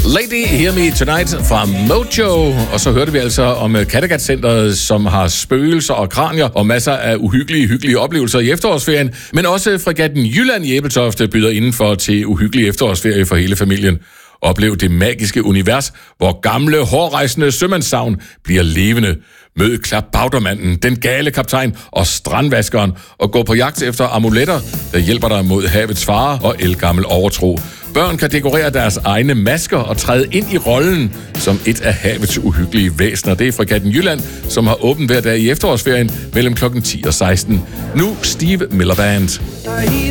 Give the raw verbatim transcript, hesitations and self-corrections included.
Lady Hear Me Tonight fra Mojo. Og så hørte vi altså om Kattegat-centret, som har spøgelser og kranier og masser af uhyggelige, hyggelige oplevelser i efterårsferien. Men også fregatten Jylland i Ebeltoft byder indenfor til uhyggelig efterårsferie for hele familien. Oplev det magiske univers, hvor gamle, hårrejsende sømandssavn bliver levende. Mød klapautermanden, den gale kaptajn og strandvaskeren, og gå på jagt efter amuletter, der hjælper dig mod havets farer og ældgammel overtro. Børn kan dekorere deres egne masker og træde ind i rollen som et af havets uhyggelige væsener. Det er fregatten Jylland, som har åbent hver dag i efterårsferien mellem klokken ti og seksten. Nu Steve Miller Band.